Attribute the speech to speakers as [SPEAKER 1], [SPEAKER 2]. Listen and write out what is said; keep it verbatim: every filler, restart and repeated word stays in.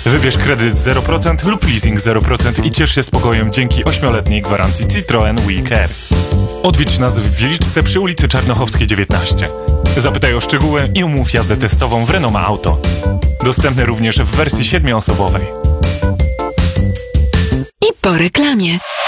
[SPEAKER 1] Wybierz kredyt zero procent lub leasing zero procent i ciesz się spokojem dzięki ośmioletniej gwarancji Citroen We Care. Odwiedź nas w Wieliczce przy ulicy Czarnochowskiej dziewiętnaście. Zapytaj o szczegóły i umów jazdę testową w Renoma Auto. Dostępny również w wersji siedmioosobowej.
[SPEAKER 2] I po reklamie.